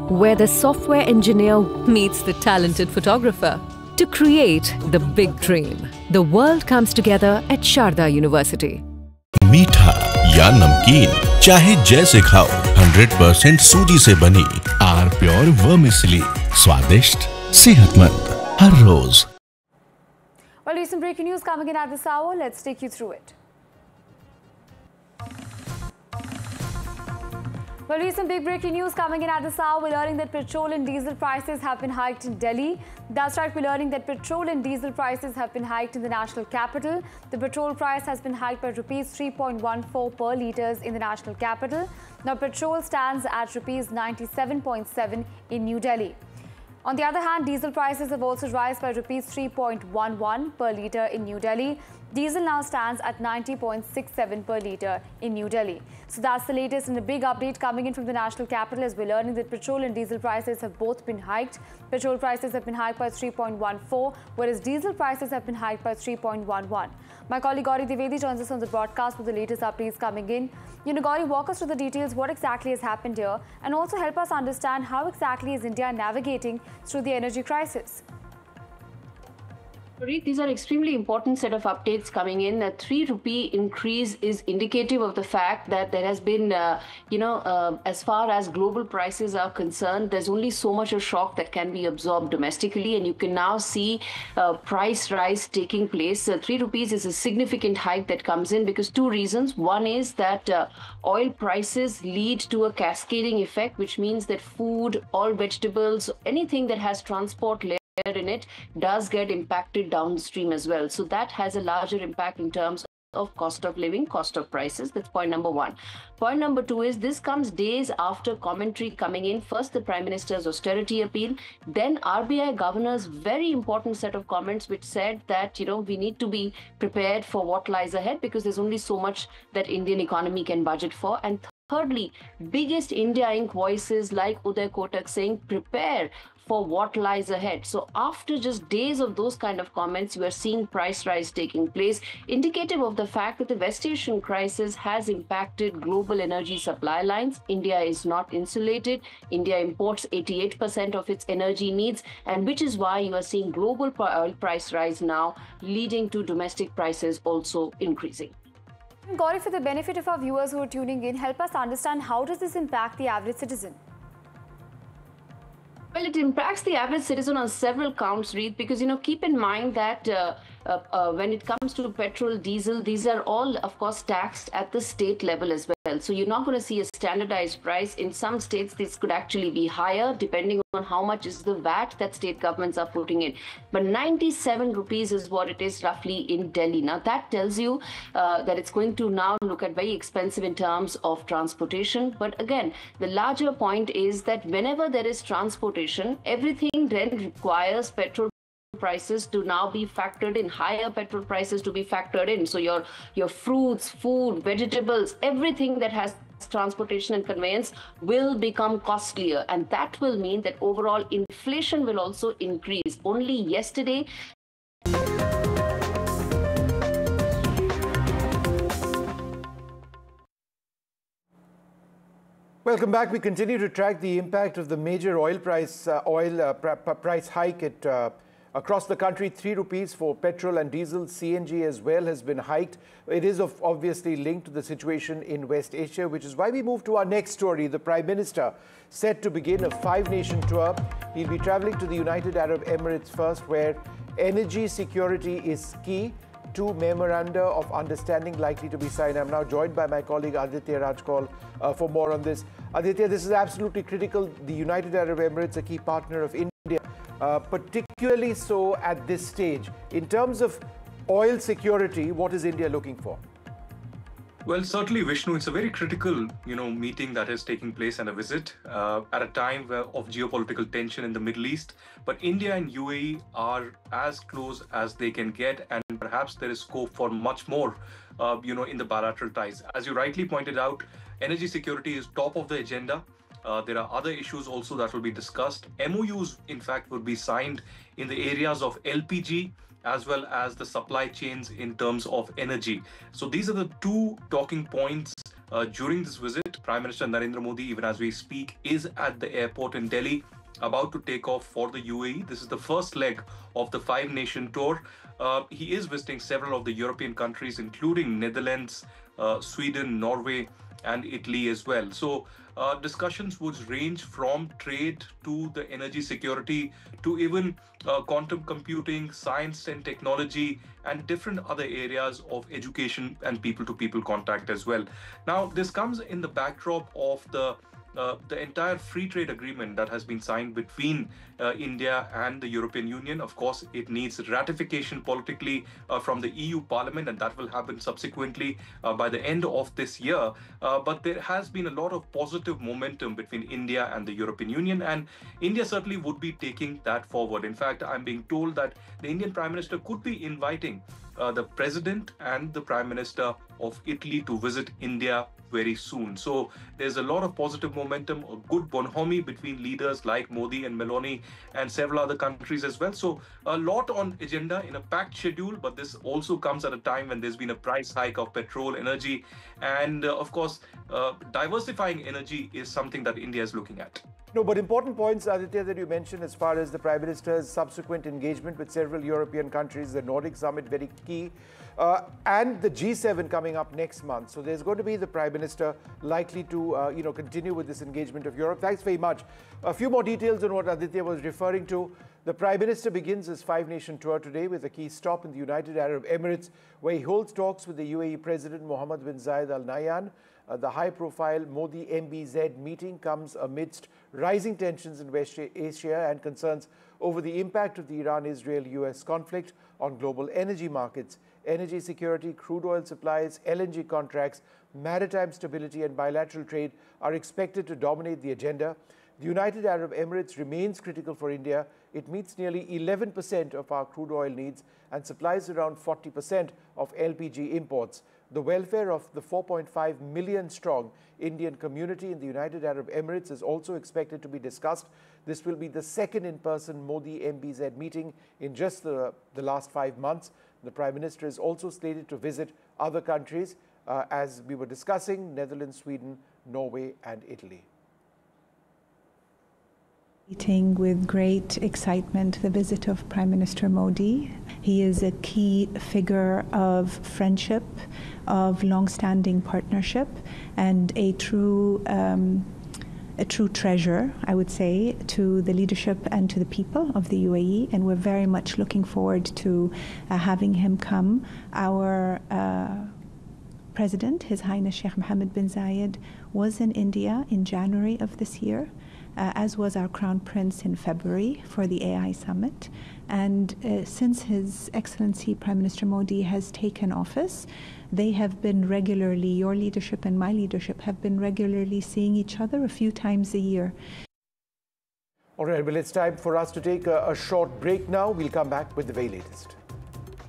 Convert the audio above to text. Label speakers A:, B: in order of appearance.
A: where the software engineer meets the talented photographer to create the big dream. The world comes together at Sharda University.
B: मीठा या नमकीन, चाहे जैसे खाओ, 100% सूजी से बनी आर प्योर वर्मिसेली, स्वादिष्ट, सेहतमंद हर रोज।
C: Well, recent breaking news coming in at this hour. Let's take you through it. Well, recent big breaking news coming in at this hour. We're learning that petrol and diesel prices have been hiked in Delhi. That's right, we're learning that petrol and diesel prices have been hiked in the national capital. The petrol price has been hiked by rupees 3.14 per litres in the national capital. Now, petrol stands at rupees 97.7 in New Delhi. On the other hand, diesel prices have also risen by rupees 3.11 per litre in New Delhi. Diesel now stands at 90.67 per litre in New Delhi. So that's the latest and a big update coming in from the national capital as we're learning that petrol and diesel prices have both been hiked. Petrol prices have been hiked by 3.14, whereas diesel prices have been hiked by 3.11. My colleague Gauri Dwivedi joins us on the broadcast with the latest updates coming in. Gauri, walk us through the details, what exactly has happened here, and also help us understand how exactly is India navigating through the energy crisis.
D: These are extremely important set of updates coming in. A 3 rupee increase is indicative of the fact that there has been, as far as global prices are concerned, there's only so much a shock that can be absorbed domestically, and you can now see price rise taking place. 3 rupees is a significant hike that comes in because two reasons. One is that oil prices lead to a cascading effect, which means that food, all vegetables, anything that has transport layer in it does get impacted downstream as well. So that has a larger impact in terms of cost of living, cost of prices. That's point number one. Point number two is this comes days after commentary coming in. First, the Prime Minister's austerity appeal, then RBI Governor's very important set of comments which said that, we need to be prepared for what lies ahead because there's only so much that Indian economy can budget for. And thirdly, biggest India Inc. voices like Uday Kotak saying prepare for what lies ahead. So after just days of those kind of comments, you are seeing price rise taking place, indicative of the fact that the West Asian crisis has impacted global energy supply lines. India is not insulated. India imports 88% of its energy needs, and which is why you are seeing global oil price rise now, leading to domestic prices also increasing.
C: Gauri, for the benefit of our viewers who are tuning in, help us understand how does this impact the average citizen?
D: Well, it impacts the average citizen on several counts, Reed, because, keep in mind that when it comes to petrol, diesel, these are all, of course, taxed at the state level as well. So you're not going to see a standardized price. In some states, this could actually be higher, depending on how much is the VAT that state governments are putting in. But 97 rupees is what it is roughly in Delhi. Now, that tells you that it's going to now look at very expensive in terms of transportation. But again, the larger point is that whenever there is transportation, everything then requires petrol prices to now be factored in, higher petrol prices to be factored in. So your fruits, food, vegetables, everything that has transportation and conveyance will become costlier, and that will mean that overall inflation will also increase. Only yesterday,
E: welcome back. We continue to track the impact of the major oil price hike across the country. 3 rupees for petrol and diesel. CNG as well has been hiked. It is obviously linked to the situation in West Asia, which is why we move to our next story. The Prime Minister set to begin a 5-nation tour. He'll be traveling to the United Arab Emirates first, where energy security is key. 2 memoranda of understanding likely to be signed. I'm now joined by my colleague Aditya Rajkol for more on this. Aditya, this is absolutely critical. The United Arab Emirates, a key partner of India, particularly so at this stage. In terms of oil security, what is India looking for?
F: Well, certainly, Vishnu, it's a very critical, meeting that is taking place and a visit at a time of geopolitical tension in the Middle East. But India and UAE are as close as they can get, and perhaps there is scope for much more, in the bilateral ties. As you rightly pointed out, energy security is top of the agenda. There are other issues also that will be discussed. MOUs, in fact, would be signed in the areas of LPG, as well as the supply chains in terms of energy. So these are the 2 talking points during this visit. Prime Minister Narendra Modi, even as we speak, is at the airport in Delhi, about to take off for the UAE. This is the first leg of the 5-nation tour. He is visiting several of the European countries, including Netherlands, Sweden, Norway, and Italy as well. So discussions would range from trade to the energy security to even quantum computing, science and technology, and different other areas of education and people-to-people contact as well. Now, this comes in the backdrop of the entire free trade agreement that has been signed between India and the European Union. Of course, it needs ratification politically from the EU Parliament, and that will happen subsequently by the end of this year. But there has been a lot of positive momentum between India and the European Union, and India certainly would be taking that forward. In fact, I'm being told that the Indian Prime Minister could be inviting the President and the Prime Minister of Italy to visit India very soon. So there's a lot of positive momentum, a good bonhomie between leaders like Modi and Meloni and several other countries as well. So a lot on agenda in a packed schedule, but this also comes at a time when there's been a price hike of petrol, energy, and of course, diversifying energy is something that India is looking at.
E: No, but important points, Aditya, that you mentioned as far as the Prime Minister's subsequent engagement with several European countries, the Nordic Summit, very key, and the G7 coming up next month. So there's going to be the Prime Minister likely to, continue with this engagement of Europe. Thanks very much. A few more details on what Aditya was referring to. The Prime Minister begins his 5-nation tour today with a key stop in the United Arab Emirates, where he holds talks with the UAE President Mohammed bin Zayed Al Nahyan. The high-profile Modi-MBZ meeting comes amidst rising tensions in West Asia and concerns over the impact of the Iran-Israel-US conflict on global energy markets. Energy security, crude oil supplies, LNG contracts, maritime stability and bilateral trade are expected to dominate the agenda. The United Arab Emirates remains critical for India. It meets nearly 11% of our crude oil needs and supplies around 40% of LPG imports. The welfare of the 4.5 million strong Indian community in the United Arab Emirates is also expected to be discussed. This will be the second in-person Modi-MBZ meeting in just the last 5 months. The Prime Minister is also slated to visit other countries, as we were discussing, Netherlands, Sweden, Norway and Italy.
G: Meeting with great excitement the visit of Prime Minister Modi. He is a key figure of friendship, of long-standing partnership, and a true treasure, I would say, to the leadership and to the people of the UAE. And we're very much looking forward to having him come. Our President, His Highness Sheikh Mohammed bin Zayed, was in India in January of this year, as was our Crown Prince in February for the AI Summit. And since His Excellency Prime Minister Modi has taken office, they have been regularly, your leadership and my leadership have been regularly seeing each other a few times a year.
E: All right, well, it's time for us to take a short break now. We'll come back with the very latest.